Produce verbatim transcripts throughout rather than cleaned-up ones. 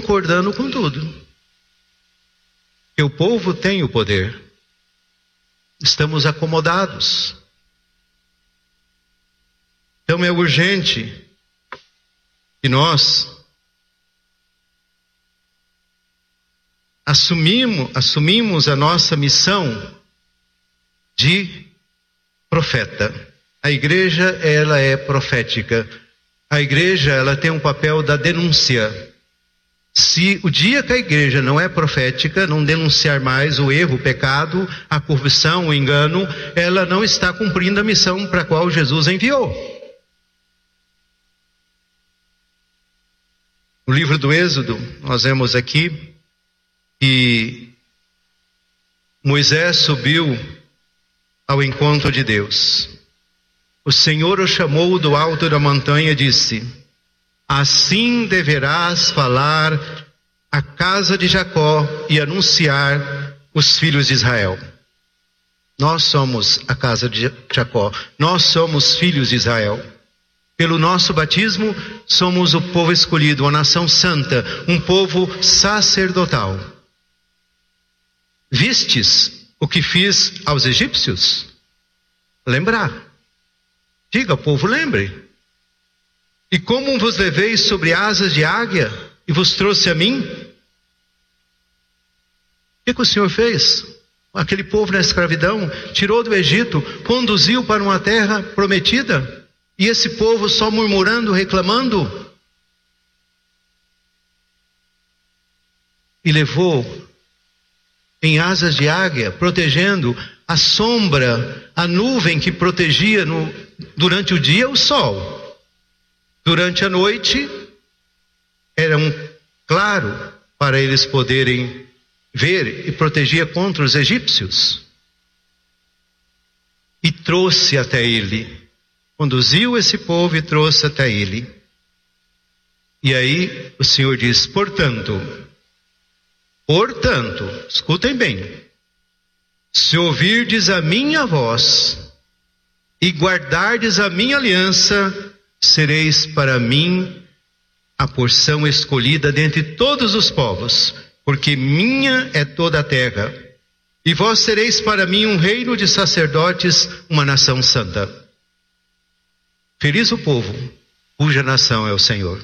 concordando com tudo. Que o povo tem o poder. Estamos acomodados. Então é urgente que nós assumimos, assumimos a nossa missão de profeta. A igreja, ela é profética. A igreja, ela tem um papel da denúncia. Se o dia que a igreja não é profética, não denunciar mais o erro, o pecado, a corrupção, o engano, ela não está cumprindo a missão para a qual Jesus enviou. No livro do Êxodo, nós vemos aqui que Moisés subiu ao encontro de Deus. O Senhor o chamou do alto da montanha e disse: assim deverás falar à casa de Jacó e anunciar os filhos de Israel. Nós somos a casa de Jacó, nós somos filhos de Israel. Pelo nosso batismo, somos o povo escolhido, uma nação santa, um povo sacerdotal. Vistes o que fiz aos egípcios? Lembrar. Diga ao povo, lembre. E como vos levei sobre asas de águia e vos trouxe a mim? O que, que o Senhor fez? Aquele povo na escravidão, tirou do Egito, conduziu para uma terra prometida, e esse povo só murmurando, reclamando, e levou em asas de águia, protegendo a sombra, a nuvem que protegia no, durante o dia o sol. Durante a noite, era um claro para eles poderem ver, e protegia contra os egípcios. E trouxe até ele, conduziu esse povo e trouxe até ele. E aí o Senhor diz, portanto, portanto, escutem bem, se ouvirdes a minha voz e guardardes a minha aliança, sereis para mim a porção escolhida dentre todos os povos, porque minha é toda a terra, e vós sereis para mim um reino de sacerdotes, uma nação santa. Feliz o povo cuja nação é o Senhor.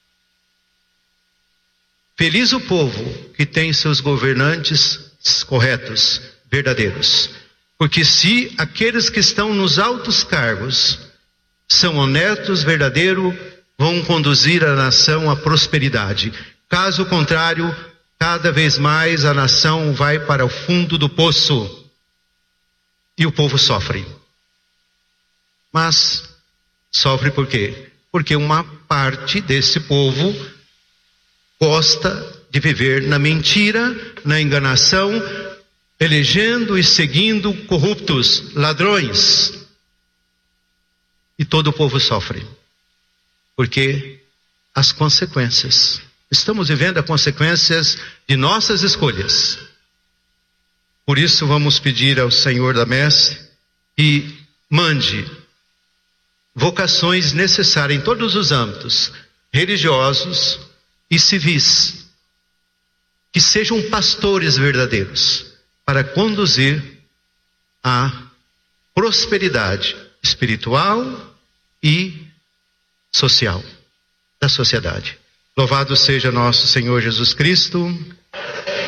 Feliz o povo que tem seus governantes corretos, verdadeiros, porque se aqueles que estão nos altos cargos são honestos, verdadeiros, vão conduzir a nação à prosperidade. Caso contrário, cada vez mais a nação vai para o fundo do poço e o povo sofre. Mas sofre por quê? Porque uma parte desse povo gosta de viver na mentira, na enganação, elegendo e seguindo corruptos, ladrões. E todo o povo sofre, porque as consequências, estamos vivendo as consequências de nossas escolhas. Por isso vamos pedir ao Senhor da Messe que mande vocações necessárias em todos os âmbitos, religiosos e civis, que sejam pastores verdadeiros, para conduzir a prosperidade espiritual e social da sociedade. Louvado seja nosso Senhor Jesus Cristo.